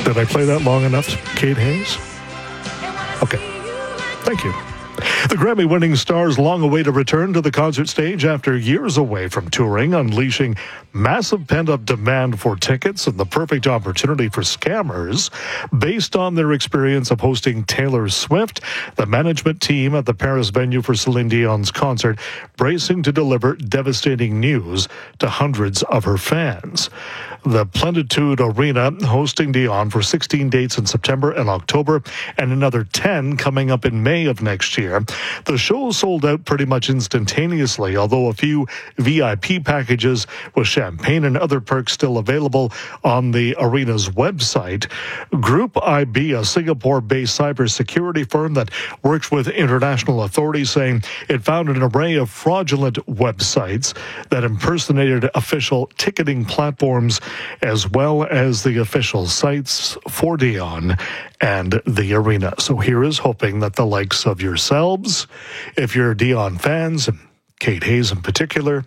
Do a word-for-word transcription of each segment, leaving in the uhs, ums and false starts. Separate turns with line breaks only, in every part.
Did I play that long enough, Kate Hayes? Okay. Thank you. The Grammy-winning star's long-awaited return to the concert stage after years away from touring, unleashing massive pent-up demand for tickets and the perfect opportunity for scammers. Based on their experience of hosting Taylor Swift, the management team at the Paris venue for Celine Dion's concert bracing to deliver devastating news to hundreds of her fans. The Plenitude Arena hosting Dion for sixteen dates in September and October, and another ten coming up in May of next year. The show sold out pretty much instantaneously, although a few V I P packages with champagne and other perks still available on the arena's website. Group I B, a Singapore-based cybersecurity firm that works with international authorities, saying it found an array of fraudulent websites that impersonated official ticketing platforms, as well as the official sites for Dion and the arena. So here is hoping that the likes of yourselves, if you're Dion fans, and Kate Hayes in particular,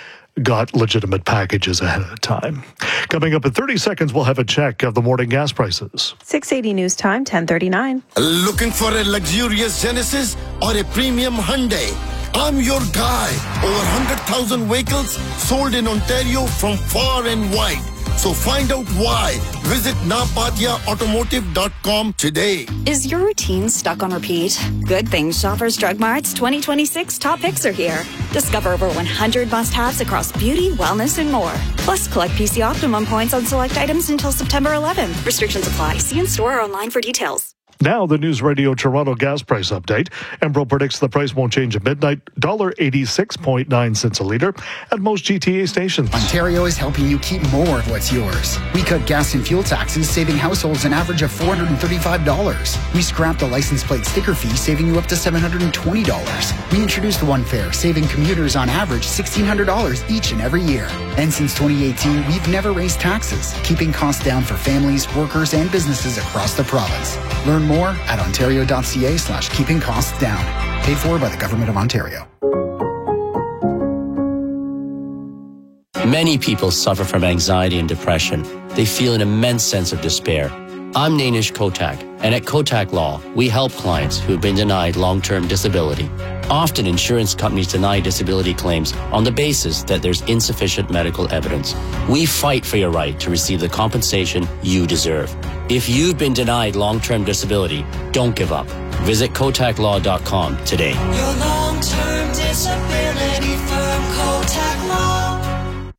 got legitimate packages ahead of time. Coming up in thirty seconds, we'll have a check of the morning gas prices.
six eighty News Time, ten thirty-nine.
Looking for a luxurious Genesis or a premium Hyundai? I'm your guy. Over one hundred thousand vehicles sold in Ontario from far and wide. So find out why. Visit napatia automotive dot com today.
Is your routine stuck on repeat? Good thing Shoppers Drug Mart's twenty twenty-six top picks are here. Discover over one hundred must-haves across beauty, wellness, and more. Plus, collect P C Optimum points on select items until September eleventh. Restrictions apply. See in store or online for details.
Now, the News Radio Toronto gas price update. Embro predicts the price won't change at midnight. one dollar eighty-six point nine cents a litre at most G T A stations.
Ontario is helping you keep more of what's yours. We cut gas and fuel taxes, saving households an average of four hundred thirty-five dollars. We scrapped the license plate sticker fee, saving you up to seven hundred twenty dollars. We introduced One Fare, saving commuters on average sixteen hundred dollars each and every year. And since twenty eighteen, we've never raised taxes, keeping costs down for families, workers, and businesses across the province. Learn more at ontario.ca slash keeping costs down. Paid for by the Government of Ontario.
Many people suffer from anxiety and depression. They feel an immense sense of despair. I'm Nainish Kotak, and at Kotak Law, we help clients who have been denied long-term disability. Often, insurance companies deny disability claims on the basis that there's insufficient medical evidence. We fight for your right to receive the compensation you deserve. If you've been denied long-term disability, don't give up. Visit kotak law dot com today.
Your long-term disability firm, Kotak Law.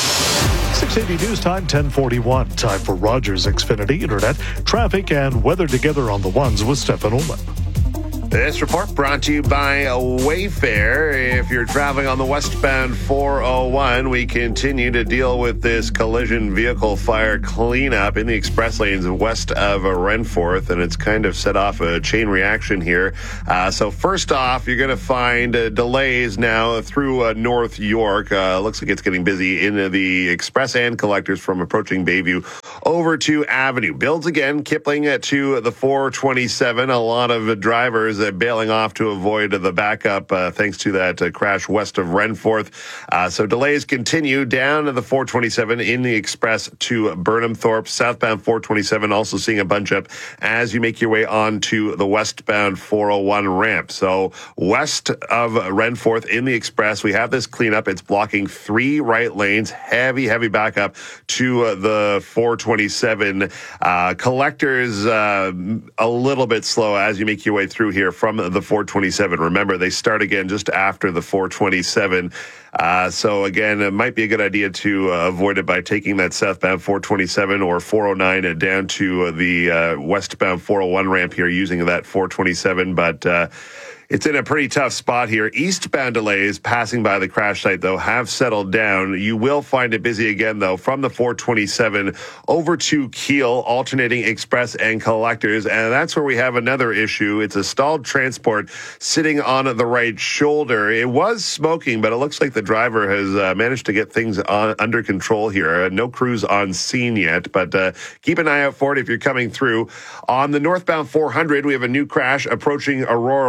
six eighty News Time, ten forty-one. Time for Rogers Xfinity Internet. Traffic and weather together on the ones with Stefan Ullman.
This report brought to you by Wayfair. If you're traveling on the westbound four oh one, we continue to deal with this collision vehicle fire cleanup in the express lanes west of Renforth, and it's kind of set off a chain reaction here. Uh, so first off, you're going to find uh, delays now through uh, North York. Uh, looks like it's getting busy in uh, the express and collectors from approaching Bayview over to Avenue. Builds again, Kipling uh, to the four twenty-seven. A lot of uh, drivers Uh, bailing off to avoid the backup uh, thanks to that uh, crash west of Renforth. Uh, so delays continue down to the four twenty-seven in the express to Burnham Thorpe. Southbound four twenty-seven also seeing a bunch up as you make your way on to the westbound four oh one ramp. So west of Renforth in the express, we have this cleanup. It's blocking three right lanes. Heavy, heavy backup to uh, the four twenty-seven. Uh, collectors uh, a little bit slow as you make your way through here from the four twenty-seven. Remember, they start again just after the four twenty-seven. Uh, so again, it might be a good idea to uh, avoid it by taking that southbound four twenty-seven or four oh nine uh, down to uh, the uh, westbound four oh one ramp here using that four twenty-seven. But uh, it's in a pretty tough spot here. Eastbound delays passing by the crash site, though, have settled down. You will find it busy again, though, from the four twenty-seven over to Keele, alternating express and collectors. And that's where we have another issue. It's a stalled transport sitting on the right shoulder. It was smoking, but it looks like the driver has uh, managed to get things on, under control here. Uh, no crews on scene yet, but uh, keep an eye out for it if you're coming through. On the northbound four hundred, we have a new crash approaching Aurora Road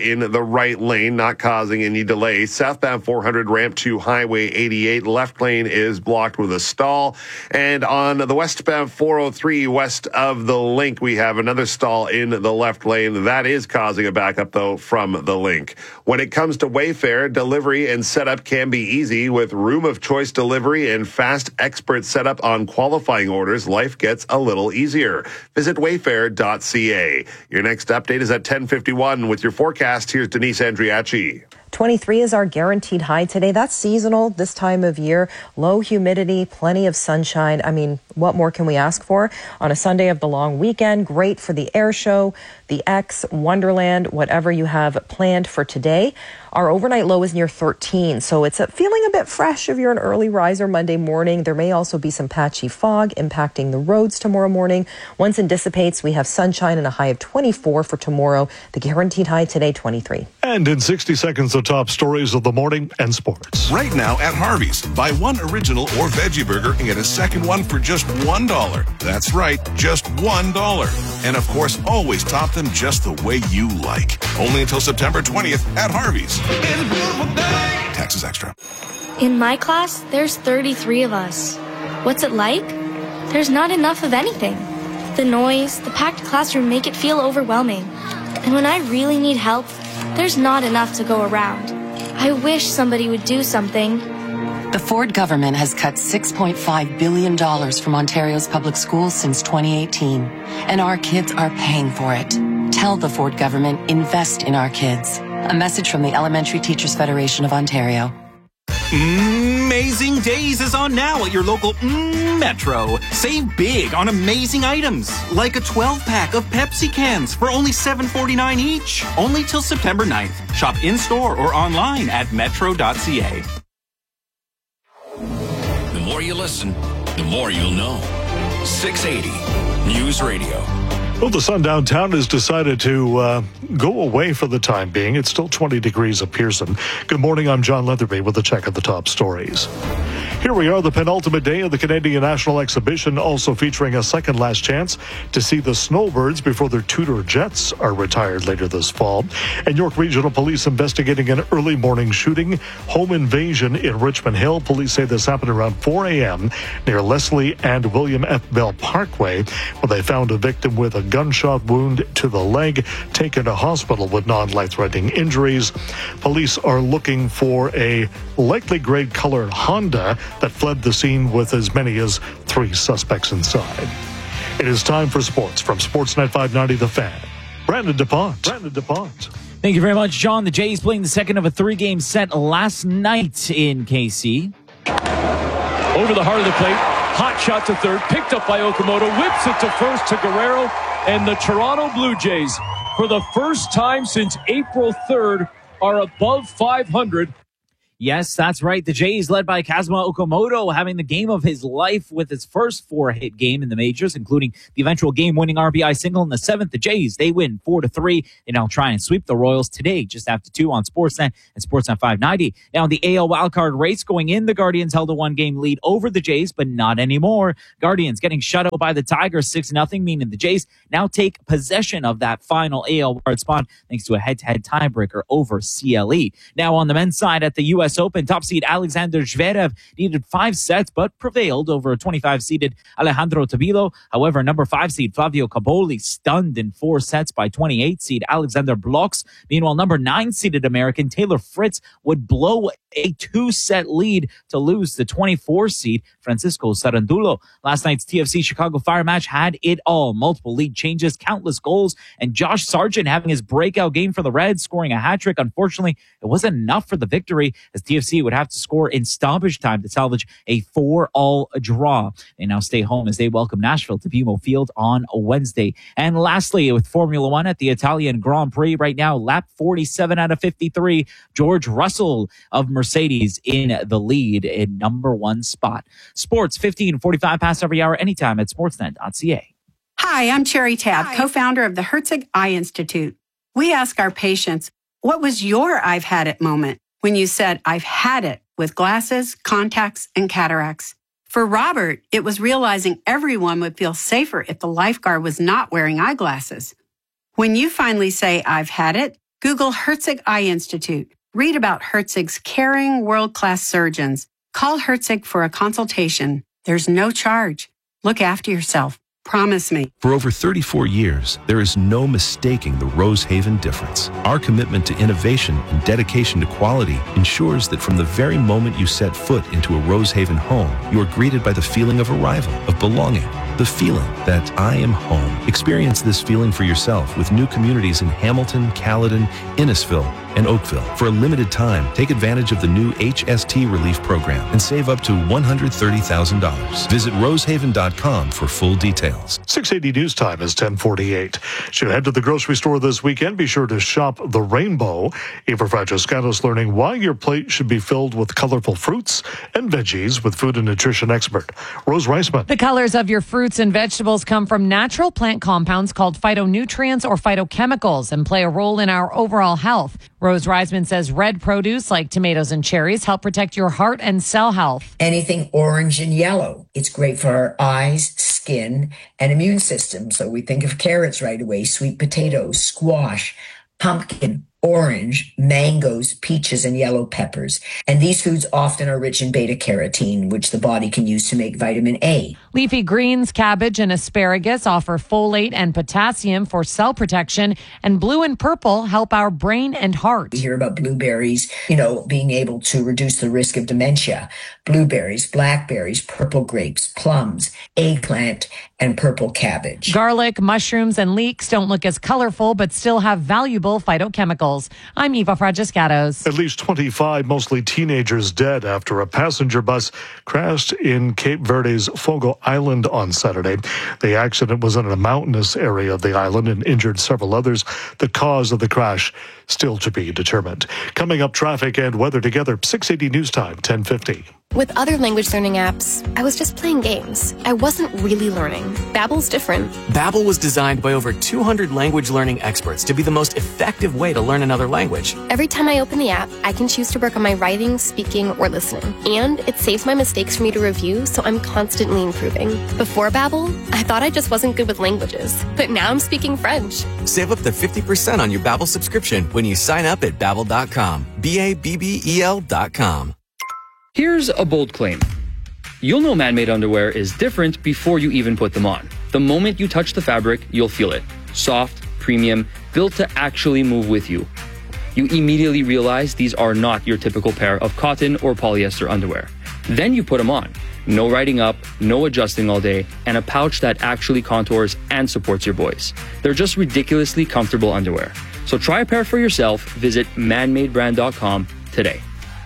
in the right lane, not causing any delay. Southbound four hundred ramp to Highway eighty-eight. Left lane is blocked with a stall. And on the westbound four oh three west of the link, we have another stall in the left lane. That is causing a backup, though, from the link. When it comes to Wayfair, delivery and setup can be easy. With room of choice delivery and fast expert setup on qualifying orders, life gets a little easier. Visit wayfair dot c a. Your next update is at ten fifty-one. With your forecast, here's Denise Andriachi.
twenty-three is our guaranteed high today. That's seasonal this time of year. Low humidity, plenty of sunshine. I mean, what more can we ask for on a Sunday of the long weekend? Great for the air show, the X, Wonderland, whatever you have planned for today. Our overnight low is near thirteen, so it's feeling a bit fresh if you're an early riser Monday morning. There may also be some patchy fog impacting the roads tomorrow morning. Once it dissipates, we have sunshine and a high of twenty-four for tomorrow. The guaranteed high today, twenty-three.
And in sixty seconds, the top stories of the morning and sports.
Right now at Harvey's, buy one original or veggie burger and get a second one for just one dollar. That's right, just one dollar. And of course, always top them just the way you like. Only until September twentieth at Harvey's. It's a beautiful day. Taxes extra.
In my class, there's thirty-three of us. What's it like? There's not enough of anything. The noise, the packed classroom make it feel overwhelming. And when I really need help, there's not enough to go around. I wish somebody would do something.
The Ford government has cut six point five billion dollars from Ontario's public schools since twenty eighteen, and our kids are paying for it. Tell the Ford government, invest in our kids. A message from the Elementary Teachers Federation of Ontario.
Amazing Days is on now at your local mm, Metro. Save big on amazing items, like a twelve-pack of Pepsi cans for only seven forty-nine each. Only till September ninth. Shop in-store or online at metro dot c a.
The more you listen, the more you'll know. six eighty News Radio.
Well, the sun downtown has decided to uh, go away for the time being. It's still twenty degrees at Pearson. Good morning, I'm John Leatherby with a check of the top stories. Here we are, the penultimate day of the Canadian National Exhibition, also featuring a second last chance to see the Snowbirds before their Tudor Jets are retired later this fall. And York Regional Police investigating an early morning shooting, home invasion in Richmond Hill. Police say this happened around four a.m. near Leslie and William F. Bell Parkway, where they found a victim with a gunshot wound to the leg, taken to hospital with non-life-threatening injuries. Police are looking for a likely grey colored Honda that fled the scene with as many as three suspects inside. It is time for sports from Sportsnet five ninety The Fan. Brandon DuPont. Brandon DuPont.
Thank you very much, John. The Jays playing the second of a three-game set last night in K C.
Over the heart of the plate, hot shot to third, picked up by Okamoto, whips it to first to Guerrero, and the Toronto Blue Jays, for the first time since April third, are above five hundred.
Yes, that's right. The Jays, led by Kazuma Okamoto, having the game of his life with his first four-hit game in the majors, including the eventual game-winning R B I single in the seventh. The Jays, they win four to three. They now try and sweep the Royals today, just after two on Sportsnet and Sportsnet five ninety. Now, in the A L wildcard race going in, the Guardians held a one-game lead over the Jays, but not anymore. Guardians getting shut out by the Tigers six nothing, meaning the Jays now take possession of that final A L wildcard spot thanks to a head-to-head tiebreaker over C L E. Now, on the men's side at the U S Open, top seed Alexander Zverev needed five sets but prevailed over twenty-five seeded Alejandro Tabilo. However, number five seed Flavio Caboli stunned in four sets by twenty-eight seed Alexander Bloks. Meanwhile, number nine seeded American Taylor Fritz would blow a two-set lead to lose the twenty-four seed Francisco Sarandulo. Last night's T F C Chicago Fire match had it all. Multiple lead changes, countless goals, and Josh Sargent having his breakout game for the Reds, scoring a hat-trick. Unfortunately, it wasn't enough for the victory, as T F C would have to score in stoppage time to salvage a four-all draw. They now stay home as they welcome Nashville to B M O Field on Wednesday. And lastly, with Formula One at the Italian Grand Prix right now, lap forty-seven out of fifty-three, George Russell of Mercedes in the lead in number one spot. Sports, fifteen forty-five past every hour, anytime at sportsnet dot c a.
Hi, I'm Cherry Tabb, Hi. co-founder of the Herzig Eye Institute. We ask our patients, what was your I've had it moment when you said, I've had it with glasses, contacts, and cataracts? For Robert, it was realizing everyone would feel safer if the lifeguard was not wearing eyeglasses. When you finally say, I've had it, Google Herzig Eye Institute. Read about Herzig's caring, world-class surgeons. Call Herzig for a consultation. There's no charge. Look after yourself. Promise me.
For over thirty-four years, there is no mistaking the Rosehaven difference. Our commitment to innovation and dedication to quality ensures that from the very moment you set foot into a Rosehaven home, you are greeted by the feeling of arrival, of belonging, the feeling that I am home. Experience this feeling for yourself with new communities in Hamilton, Caledon, Innisfil, and Oakville. For a limited time, take advantage of the new H S T Relief Program and save up to one hundred thirty thousand dollars. Visit rosehaven dot com for full details.
six eighty News Time is ten forty-eight. Should head to the grocery store this weekend. Be sure to shop the Rainbow. Eva Francescanos learning why your plate should be filled with colorful fruits and veggies with food and nutrition expert Rose Reisman.
The colors of your fruits and vegetables come from natural plant compounds called phytonutrients or phytochemicals and play a role in our overall health. Rose Reisman says red produce like tomatoes and cherries help protect your heart and cell health.
Anything orange and yellow. It's great for our eyes, skin, and immune system. So we think of carrots right away, sweet potatoes, squash, pumpkin, orange, mangoes, peaches, and yellow peppers. And these foods often are rich in beta carotene, which the body can use to make vitamin A.
Leafy greens, cabbage, and asparagus offer folate and potassium for cell protection, and blue and purple help our brain and heart.
We hear about blueberries, you know, being able to reduce the risk of dementia. Blueberries, blackberries, purple grapes, plums, eggplant, and purple cabbage.
Garlic, mushrooms, and leeks don't look as colorful, but still have valuable phytochemicals. I'm Eva Francescanos.
At least twenty-five, mostly teenagers, dead after a passenger bus crashed in Cape Verde's Fogo Island on Saturday. The accident was in a mountainous area of the island and injured several others. The cause of the crash still to be determined. Coming up, traffic and weather together. six eighty News Time, ten fifty.
With other language learning apps, I was just playing games. I wasn't really learning. Babbel's different.
Babbel was designed by over two hundred language learning experts to be the most effective way to learn another language.
Every time I open the app, I can choose to work on my writing, speaking, or listening. And it saves my mistakes for me to review, so I'm constantly improving. Before Babbel, I thought I just wasn't good with languages. But now I'm speaking French.
Save up to fifty percent on your Babbel subscription when you sign up at babbel dot com. B A B B E L dot com.
Here's a bold claim. You'll know man-made underwear is different before you even put them on. The moment you touch the fabric, you'll feel it. Soft, premium, built to actually move with you. You immediately realize these are not your typical pair of cotton or polyester underwear. Then you put them on. No riding up, no adjusting all day, and a pouch that actually contours and supports your voice. They're just ridiculously comfortable underwear. So try a pair for yourself. Visit man made brand dot com today.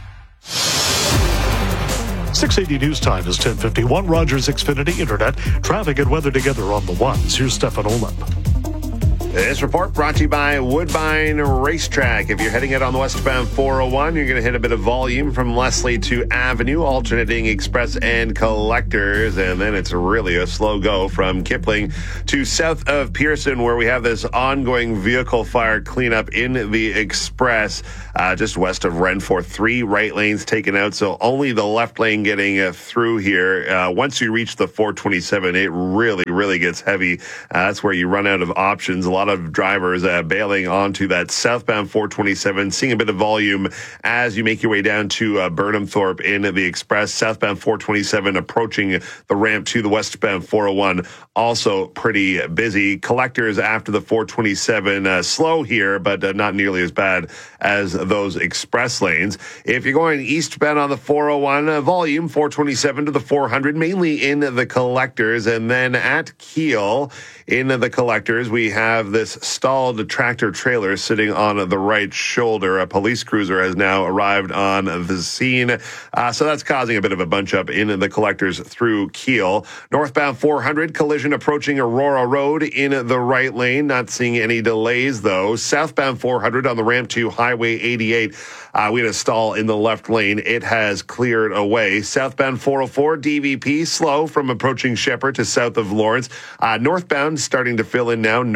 six eighty News Time is ten fifty-one. Rogers Xfinity Internet. Traffic and weather together on the ones. Here's Stefan Olip.
This report brought to you by Woodbine Racetrack. If you're heading out on the westbound four oh one, you're going to hit a bit of volume from Leslie to Avenue, alternating express and collectors. And then it's really a slow go from Kipling to south of Pearson, where we have this ongoing vehicle fire cleanup in the express, uh, just west of Renfort. Three right lanes taken out, so only the left lane getting uh, through here. Uh, once you reach the four twenty-seven, it really, really gets heavy. Uh, that's where you run out of options. A lot of drivers uh, bailing onto that southbound four twenty-seven, seeing a bit of volume as you make your way down to uh, Burnham Thorpe in the express. Southbound four twenty-seven approaching the ramp to the westbound four oh one, also pretty busy. Collectors after the four twenty-seven, uh, slow here, but uh, not nearly as bad as those express lanes. If you're going eastbound on the four oh one, uh, volume four twenty-seven to the four hundred, mainly in the collectors. And then at Kiel, in the collectors, we have this stalled tractor trailer sitting on the right shoulder. A police cruiser has now arrived on the scene. Uh, so that's causing a bit of a bunch up in the collectors through Kiel. Northbound four hundred, collision approaching Aurora Road in the right lane. Not seeing any delays, though. Southbound four hundred on the ramp to Highway eighty-eight. Uh, we had a stall in the left lane. It has cleared away. Southbound four oh four, D V P, slow from approaching Shepherd to south of Lawrence. Uh, northbound starting to fill in now, north of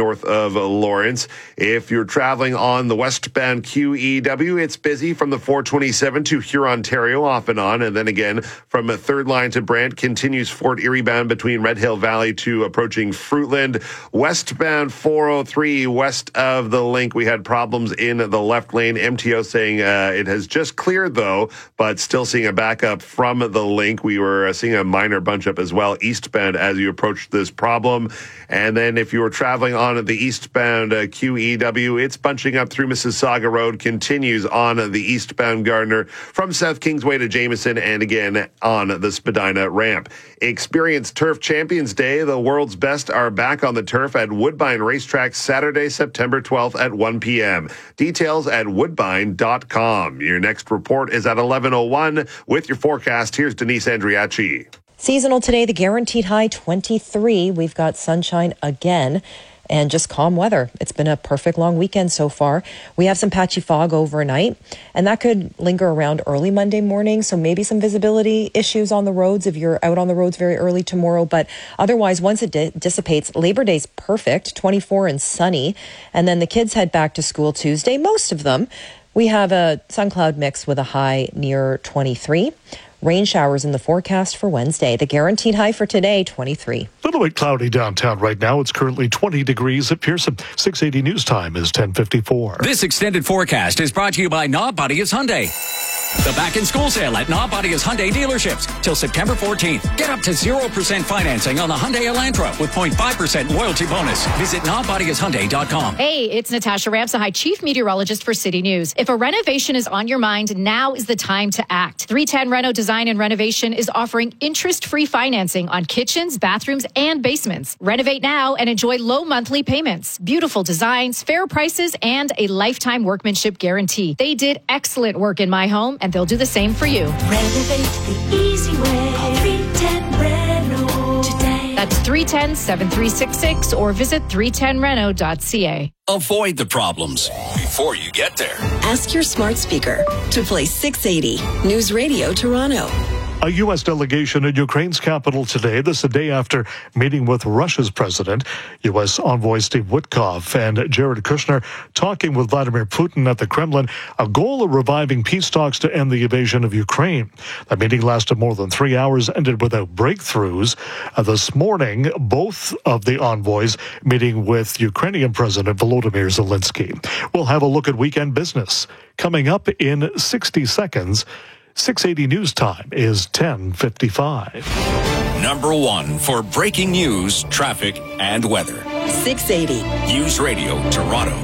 of Lawrence. If you're traveling on the westbound Q E W, it's busy from the four twenty-seven to Huron, Ontario, off and on. And then again, from a third line to Brant, continues Fort Erie bound between Red Hill Valley to approaching Fruitland. Westbound four oh three, west of the link, we had problems in the left lane. M T O saying uh, it has just cleared, though, but still seeing a backup from the link. We were uh, seeing a minor bunch up as well, eastbound, as you approach this problem. And then if you were traveling on the eastbound uh, Q E W, it's bunching up through Mississauga Road, continues on the eastbound Gardner from South Kingsway to Jameson, and again on the Spadina ramp. Experience Turf Champions Day. The world's best are back on the turf at Woodbine Racetrack Saturday, September twelfth at one p.m. Details at woodbine dot com. Your next report is at eleven oh one. With your forecast, here's Denise Andriachi.
Seasonal today, the guaranteed high twenty-three. We've got sunshine again and just calm weather. It's been a perfect long weekend so far. We have some patchy fog overnight, and that could linger around early Monday morning. So maybe some visibility issues on the roads if you're out on the roads very early tomorrow. But otherwise, once it di- dissipates, Labor Day's perfect, twenty-four and sunny. And then the kids head back to school Tuesday, most of them. We have a sun cloud mix with a high near twenty-three. Rain showers in the forecast for Wednesday. The guaranteed high for today, twenty-three.
A little bit cloudy downtown right now. It's currently twenty degrees at Pearson. six eighty News Time is ten fifty-four.
This extended forecast is brought to you by Nobodius Hyundai. The back-in-school sale at Nobodius Hyundai dealerships till September fourteenth. Get up to zero percent financing on the Hyundai Elantra with zero point five percent loyalty bonus. Visit nobodius hyundai dot com.
Hey, it's Natasha Ramsahai, Chief Meteorologist for City News. If a renovation is on your mind, now is the time to act. three ten Reno Design and Renovation is offering interest-free financing on kitchens, bathrooms, and basements. Renovate now and enjoy low monthly payments, beautiful designs, fair prices, and a lifetime workmanship guarantee. They did excellent work in my home, and they'll do the same for you.
Renovate the easy way. Call three ten Reno today.
That's three one zero, seven three six six or visit three ten reno dot c a.
Avoid the problems before you get there.
Ask your smart speaker to play six eighty News Radio Toronto.
A U S delegation in Ukraine's capital today. This a day after meeting with Russia's president. U S envoy Steve Witkoff and Jared Kushner talking with Vladimir Putin at the Kremlin. A goal of reviving peace talks to end the invasion of Ukraine. The meeting lasted more than three hours, ended without breakthroughs. Uh, this morning, both of the envoys meeting with Ukrainian President Volodymyr Zelensky. We'll have a look at weekend business coming up in sixty seconds. six eighty News Time is ten fifty-five.
Number one for breaking news, traffic, and weather.
six eighty
News Radio Toronto.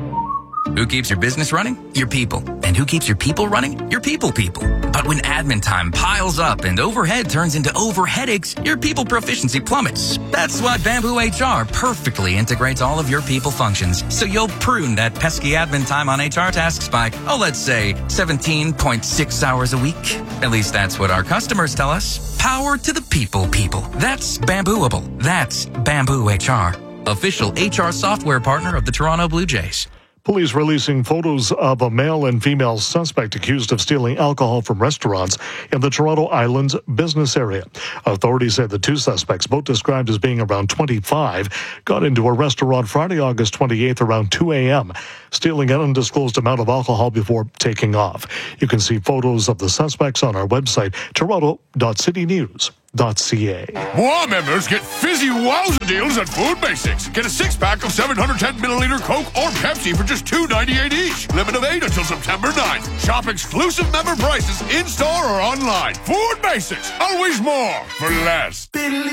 Who keeps your business running? Your people. And who keeps your people running? Your people people. But when admin time piles up and overhead turns into over headaches, your people proficiency plummets. That's why Bamboo H R perfectly integrates all of your people functions, so you'll prune that pesky admin time on H R tasks by, oh, let's say seventeen point six hours a week. At least that's what our customers tell us. Power to the people people. That's Bambooable. That's Bamboo H R. Official H R software partner of the Toronto Blue Jays.
Police releasing photos of a male and female suspect accused of stealing alcohol from restaurants in the Toronto Islands business area. Authorities said the two suspects, both described as being around twenty-five, got into a restaurant Friday, August twenty-eighth around two a.m., stealing an undisclosed amount of alcohol before taking off. You can see photos of the suspects on our website, toronto dot city news dot c a.
Moi members get fizzy wowza deals at Food Basics. Get a six-pack of seven hundred ten milliliter Coke or Pepsi for just two ninety-eight each. Limit of eight until September ninth. Shop exclusive member prices in-store or online. Food Basics. Always more for less.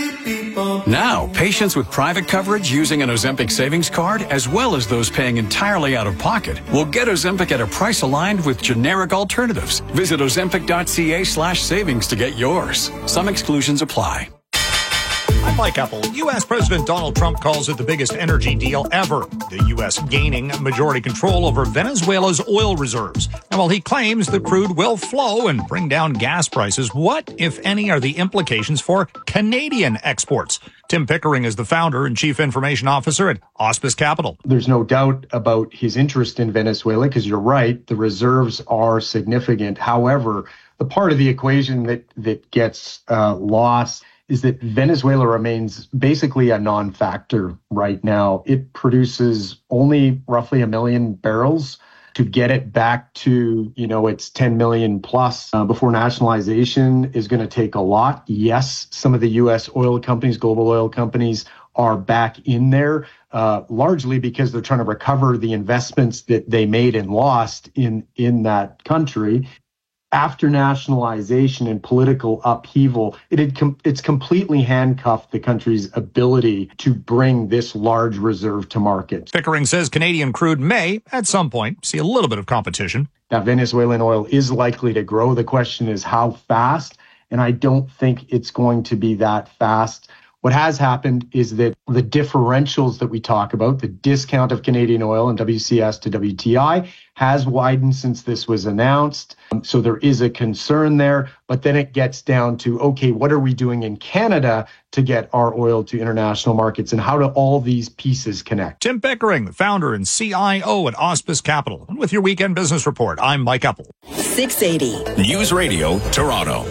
Now, patients with private coverage using an Ozempic savings card, as well as those paying entirely out of pocket, will get Ozempic at a price aligned with generic alternatives. Visit ozempic dot c a slash savings to get yours. Some exclusions apply.
I'm Mike Apple. U S. President Donald Trump calls it the biggest energy deal ever. The U S gaining majority control over Venezuela's oil reserves. And while he claims the crude will flow and bring down gas prices, what, if any, are the implications for Canadian exports? Tim Pickering is the founder and chief information officer at Auspice Capital.
There's no doubt about his interest in Venezuela because you're right, the reserves are significant. However, the part of the equation that, that gets uh, lost is that Venezuela remains basically a non-factor right now. It produces only roughly a million barrels. To get it back to, you know, its ten million plus uh, before nationalization is going to take a lot. Yes, some of the U S oil companies, global oil companies, are back in there, uh, largely because they're trying to recover the investments that they made and lost in, in that country. After nationalization and political upheaval, it had com- it's completely handcuffed the country's ability to bring this large reserve to market.
Pickering says Canadian crude may, at some point, see a little bit of competition.
That Venezuelan oil is likely to grow. The question is how fast, and I don't think it's going to be that fast. What has happened is that the differentials that we talk about, the discount of Canadian oil and W C S to W T I, has widened since this was announced. So there is a concern there. But then it gets down to, okay, what are we doing in Canada to get our oil to international markets? And how do all these pieces connect?
Tim Pickering, the founder and C I O at Auspice Capital. And with your Weekend Business Report, I'm Mike Apple.
six eighty
News Radio, Toronto.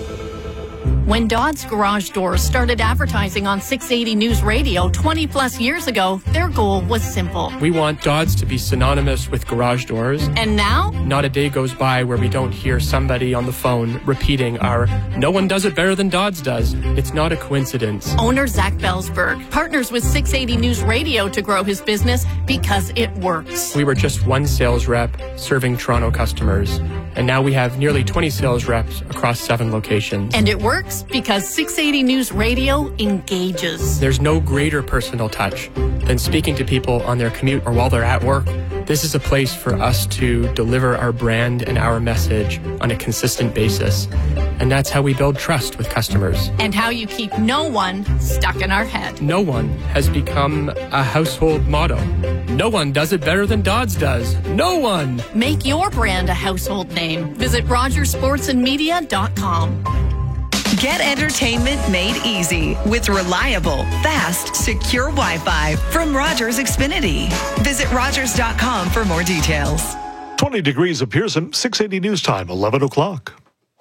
When Dodd's Garage Doors started advertising on six eighty News Radio twenty plus years ago, their goal was simple.
We want Dodd's to be synonymous with garage doors.
And now?
Not a day goes by where we don't hear somebody on the phone repeating our "no one does it better than Dodd's does." It's not a coincidence.
Owner Zach Belsberg partners with six eighty News Radio to grow his business because it works.
We were just one sales rep serving Toronto customers, and now we have nearly twenty sales reps across seven locations.
And it works because six eighty News Radio engages.
There's no greater personal touch than speaking to people on their commute or while they're at work. This is a place for us to deliver our brand and our message on a consistent basis. And that's how we build trust with customers.
And how you keep no one stuck in our head.
No one has become a household motto. No one does it better than Dodd's does. No one!
Make your brand a household name. Visit rogers sports and media dot com.
Get entertainment made easy with reliable, fast, secure Wi-Fi from Rogers Xfinity. Visit rogers dot com for more details.
twenty degrees at Pearson, six eighty News Time, eleven o'clock.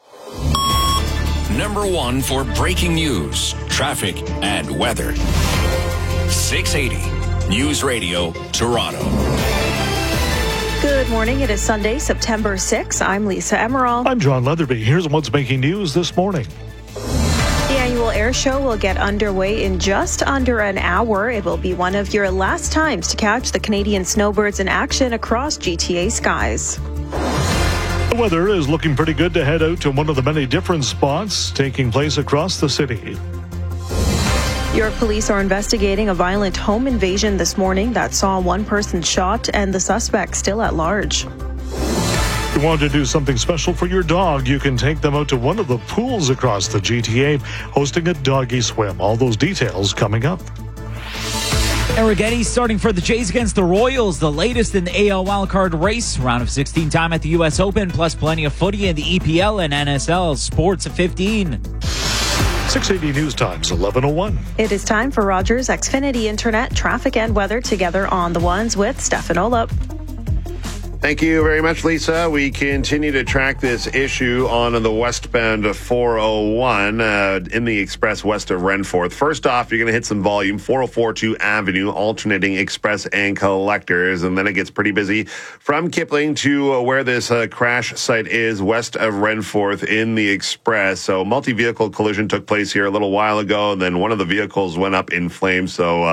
Number one for breaking news, traffic, and weather. six eighty News Radio, Toronto.
Good morning. It is Sunday, September sixth. I'm Lisa Emerald.
I'm John Leatherby. Here's what's making news this morning.
The annual air show will get underway in just under an hour. It will be one of your last times to catch the Canadian snowbirds in action across G T A skies.
The weather is looking pretty good to head out to one of the many different spots taking place across the city.
York police are investigating a violent home invasion this morning that saw one person shot and the suspect still at large.
If you want to do something special for your dog, you can take them out to one of the pools across the G T A, hosting a doggy swim. All those details coming up.
Arrighetti starting for the Jays against the Royals, the latest in the A L wildcard race. Round of sixteen time at the U S Open, plus plenty of footy in the E P L and N S L. Sports at fifteen.
six eighty News Times, eleven oh one.
It is time for Rogers Xfinity Internet traffic and weather together on the ones with Stefan Olop.
Thank you very much, Lisa. We continue to track this issue on the westbound four oh one uh, in the express west of Renforth. First off, you're going to hit some volume, four oh four two Avenue, alternating express and collectors, and then it gets pretty busy from Kipling to uh, where this uh, crash site is, west of Renforth in the express. So multi-vehicle collision took place here a little while ago, and then one of the vehicles went up in flames, so uh,